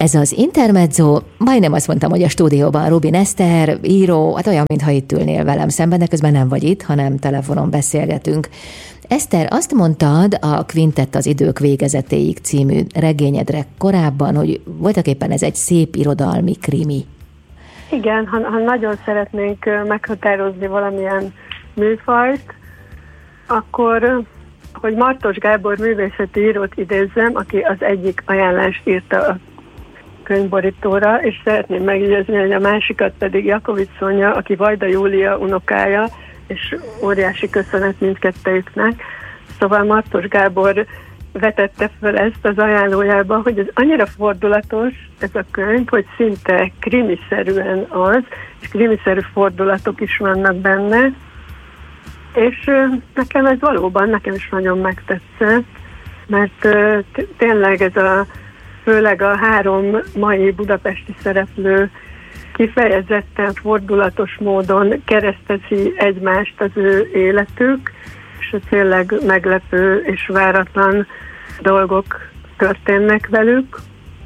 Ez az Intermezzo, majdnem azt mondtam, hogy a stúdióban Rubin Eszter, író, hát olyan, mintha itt ülnél velem szemben, de közben nem vagy itt, hanem telefonon beszélgetünk. Eszter, azt mondtad a Quintett az idők végezetéig című regényedre korábban, hogy voltaképpen ez egy szép irodalmi krimi. Igen, ha nagyon szeretnénk meghatározni valamilyen műfajt, akkor, hogy Martos Gábor művészeti írót idézzem, aki az egyik ajánlást írta a könyvborítóra, és szeretném megjegyezni, hogy a másikat pedig Jakovics Szonya, aki Vajda Júlia unokája, és óriási köszönet mindkettejüknek. Szóval Martos Gábor vetette fel ezt az ajánlójába, hogy ez annyira fordulatos ez a könyv, hogy szinte krimiszerűen az, és krimiszerű fordulatok is vannak benne, és nekem ez valóban, nekem is nagyon megtetszett, mert tényleg ez főleg a 3 mai budapesti szereplő kifejezetten fordulatos módon keresztezi egymást az ő életük, és tényleg meglepő és váratlan dolgok történnek velük.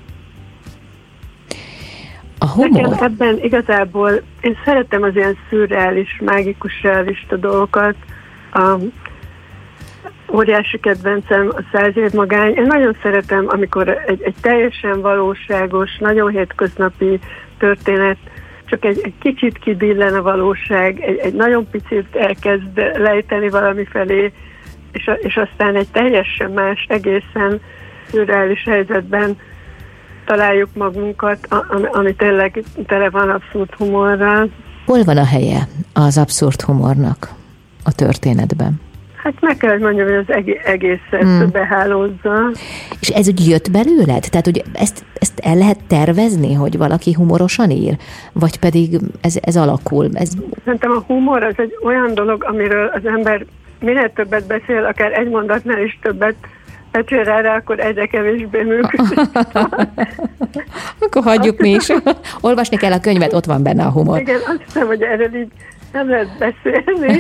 A humor. Nekem ebben igazából én szeretem az ilyen szürreális, mágikus realista dolgokat. Óriási kedvencem a 100 év magány. Én nagyon szeretem, amikor egy teljesen valóságos, nagyon hétköznapi történet, csak egy kicsit kibillen a valóság, egy nagyon picit elkezd lejteni valami felé, és aztán egy teljesen más, egészen szürreális helyzetben találjuk magunkat, ami tényleg tele van abszurd humorral. Hol van a helye az abszurd humornak a történetben? Hát meg kell mondjam, hogy az egészet behálózza. És ez úgy jött belőled? Tehát, hogy ezt el lehet tervezni, hogy valaki humorosan ír? Vagy pedig ez alakul? Szerintem a humor az egy olyan dolog, amiről az ember minél többet beszél, akár egy mondatnál is többet becsél rá, akkor egyre kevésbé működik. Akkor hagyjuk mi is. Olvasni kell a könyvet, ott van benne a humor. Igen, azt hiszem, hogy erről így nem lehet beszélni,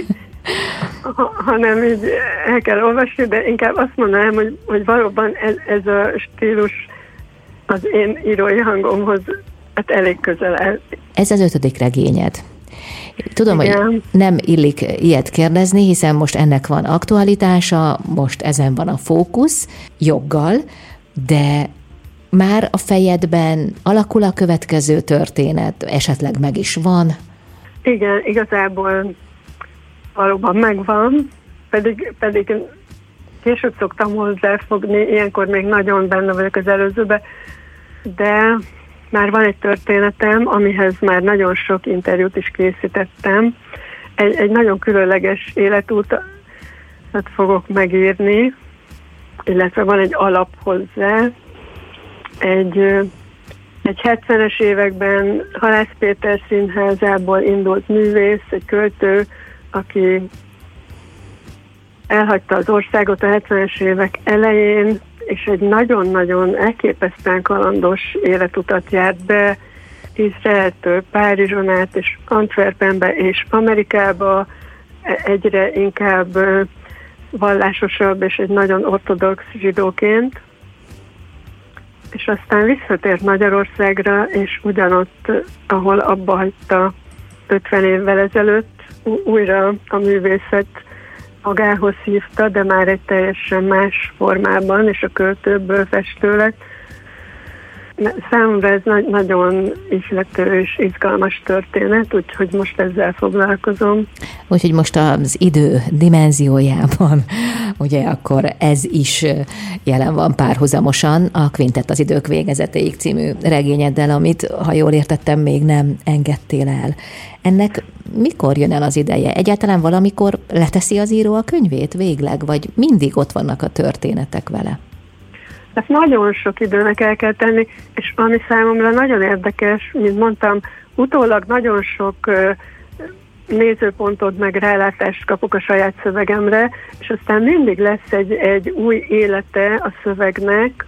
hanem így el kell olvasni, de inkább azt mondanám, hogy valóban ez a stílus az én írói hangomhoz hát elég közel áll. Ez az 5. regényed. Tudom, igen, hogy nem illik ilyet kérdezni, hiszen most ennek van aktualitása, most ezen van a fókusz, joggal, de már a fejedben alakul a következő történet, esetleg meg is van? Igen, igazából valóban megvan, pedig később szoktam hozzáfogni, ilyenkor még nagyon benne vagyok az előzőben, de már van egy történetem, amihez már nagyon sok interjút is készítettem. Egy nagyon különleges életútat fogok megírni, illetve van egy alap hozzá. Egy 70-es években Halász Péter színházából indult művész, egy költő, aki elhagyta az országot a 70-es évek elején, és egy nagyon-nagyon elképesztően kalandos életutat járt be Izraeltől Párizson át, és Antwerpenbe, és Amerikába, egyre inkább vallásosabb, és egy nagyon ortodox zsidóként. És aztán visszatért Magyarországra, és ugyanott, ahol abba hagyta 50 évvel ezelőtt, újra a művészet magához hívta, de már egy teljesen más formában, és a költőből festő lett. Számomra ez nagyon ihlető és izgalmas történet, úgyhogy most ezzel foglalkozom. Úgyhogy most az idő dimenziójában, ugye akkor ez is jelen van párhuzamosan a Quintett az idők végezetéig című regényeddel, amit, ha jól értettem, még nem engedtél el. Ennek mikor jön el az ideje? Egyáltalán valamikor leteszi az író a könyvét végleg, vagy mindig ott vannak a történetek vele? Ezt nagyon sok időnek el kell tenni, és ami számomra nagyon érdekes, mint mondtam, utólag nagyon sok nézőpontot meg rálátást kapok a saját szövegemre, és aztán mindig lesz egy új élete a szövegnek,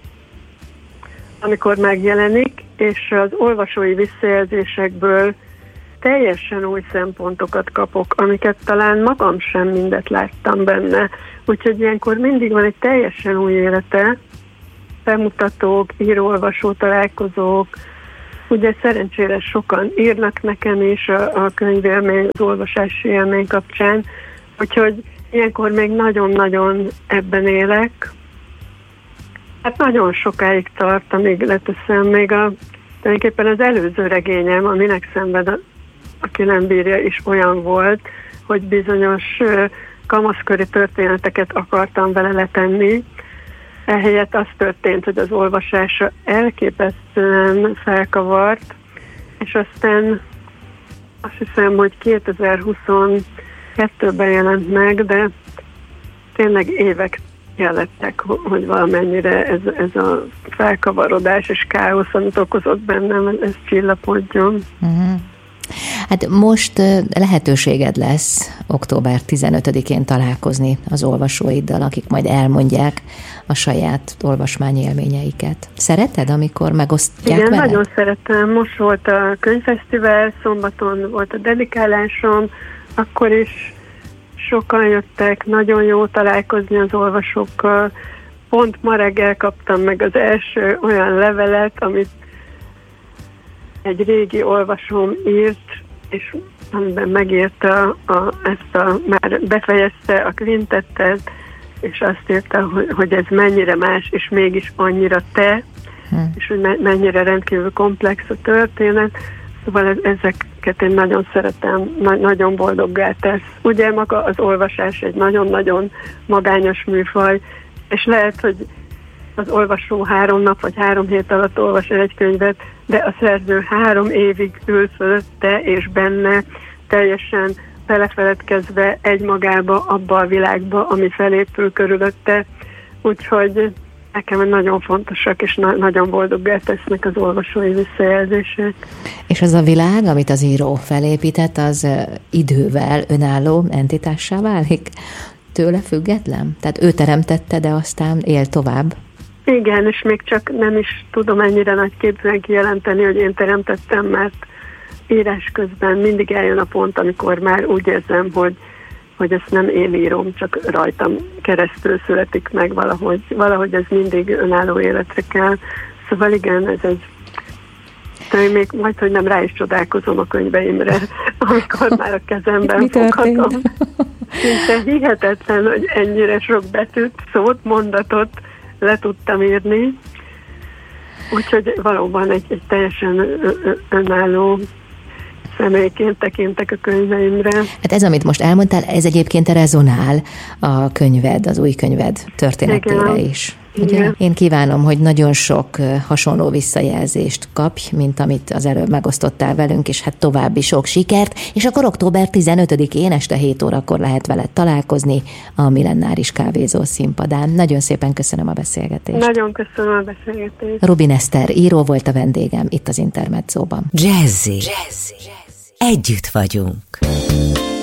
amikor megjelenik, és az olvasói visszajelzésekből teljesen új szempontokat kapok, amiket talán magam sem mindet láttam benne. Úgyhogy ilyenkor mindig van egy teljesen új élete. bemutatók, író-olvasó találkozók. Ugye szerencsére sokan írnak nekem is a könyvélmény, az olvasási élmény kapcsán, úgyhogy ilyenkor még nagyon-nagyon ebben élek. Hát nagyon sokáig tart, amíg leteszem, még tulajdonképpen az előző regényem, aminek szenved, aki nem bírja, is olyan volt, hogy bizonyos kamaszköri történeteket akartam vele letenni. Ehelyett az történt, hogy az olvasása elképesztően felkavart, és aztán azt hiszem, hogy 2022-ben jelent meg, de tényleg évek jellettek, hogy valamennyire ez a felkavarodás és káosz, amit okozott bennem, ez csillapodjon. Uh-huh. Hát most lehetőséged lesz október 15-én találkozni az olvasóiddal, akik majd elmondják a saját olvasmányélményeiket. Szereted, amikor megosztják Igen, veled? nagyon szeretem. Most volt a könyvfesztivál, szombaton volt a dedikálásom, akkor is sokan jöttek, nagyon jó találkozni az olvasókkal. Pont ma reggel kaptam meg az első olyan levelet, amit egy régi olvasóm írt, és amiben megírta már befejezte a kvintettet, és azt írta, hogy ez mennyire más, és mégis annyira te, és hogy mennyire rendkívül komplex a történet. Szóval ezeket én nagyon szeretem, nagyon boldoggá tesz. Ugye maga az olvasás egy nagyon-nagyon magányos műfaj, és lehet, hogy az olvasó 3 nap vagy 3 hét alatt olvas el egy könyvet, de a szerző 3 évig ül fölötte és benne, teljesen belefeledkezve egymagába, abba a világba, ami felépül körülötte. Úgyhogy nekem nagyon fontosak, és nagyon boldoggá tesznek az olvasói visszajelzések. És az a világ, amit az író felépített, az idővel önálló entitássá válik? Tőle független? Tehát ő teremtette, de aztán él tovább? Igen, és még csak nem is tudom ennyire nagy képűen kijelenteni, hogy én teremtettem, mert írás közben mindig eljön a pont, amikor már úgy érzem, hogy ezt nem én írom, csak rajtam keresztül születik meg valahogy ez mindig önálló életre kell. Szóval igen, ez de még majd, hogy nem rá is csodálkozom a könyveimre, amikor már a kezemben foghatom. Szinte hihetetlen, hogy ennyire sok betűt, szót, mondatot le tudtam írni. Úgyhogy valóban egy teljesen önálló személyként tekintek a könyveimre. Hát ez, amit most elmondtál, ez egyébként rezonál a könyved, az új könyved történetére is. Ugye? Én kívánom, hogy nagyon sok hasonló visszajelzést kapj, mint amit az előbb megosztottál velünk, és hát további sok sikert, és akkor október 15-én este 7 órakor lehet veled találkozni a Millenáris Kávézó színpadán. Nagyon szépen köszönöm a beszélgetést. Nagyon köszönöm a beszélgetést. Rubin Eszter író volt a vendégem itt az Intermedzóban. Jazzy. Együtt vagyunk.